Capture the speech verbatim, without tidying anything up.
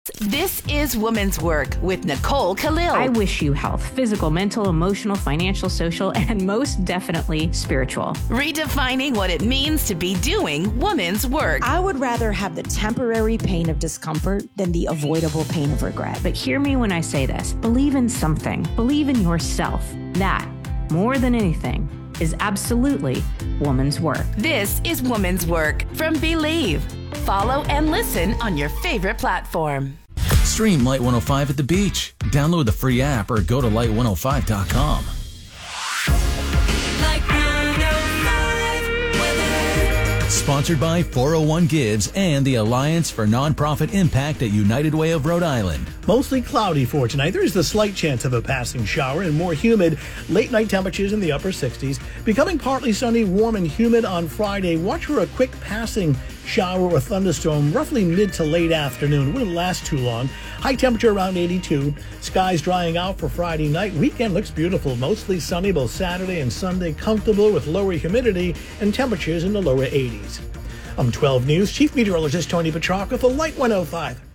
This is Woman's Work with Nicole Khalil. I wish you health, physical, mental, emotional, financial, social, and most definitely spiritual. Redefining what it means to be doing woman's work. I would rather have the temporary pain of discomfort than the avoidable pain of regret. But hear me when I say this. Believe in something. Believe in yourself. That, more than anything, is absolutely woman's work. This is Woman's Work from Believe. Follow and listen on your favorite platform. Stream Light one oh five at the beach. Download the free app or go to light one oh five dot com. Sponsored by four oh one Gives and the Alliance for Nonprofit Impact at United Way of Rhode Island. Mostly cloudy for tonight. There is the slight chance of a passing shower and more humid. Late night temperatures in the upper sixties. Becoming partly sunny, warm and humid on Friday. Watch for a quick passing shower or thunderstorm roughly mid to late afternoon. Wouldn't last too long. High temperature around eighty-two. Skies drying out for Friday night. Weekend looks beautiful. Mostly sunny both Saturday and Sunday. Comfortable with lower humidity and temperatures in the lower eighties. I'm twelve News Chief Meteorologist Tony Petrarca for Light one oh five.